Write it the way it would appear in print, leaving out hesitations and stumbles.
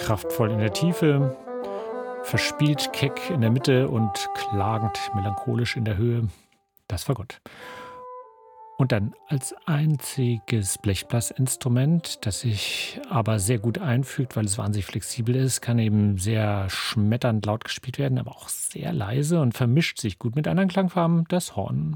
kraftvoll in der Tiefe, verspielt keck in der Mitte und klagend melancholisch in der Höhe. Das war Gott. Und dann als einziges Blechblasinstrument, das sich aber sehr gut einfügt, weil es wahnsinnig flexibel ist, kann eben sehr schmetternd laut gespielt werden, aber auch sehr leise und vermischt sich gut mit anderen Klangfarben, das Horn.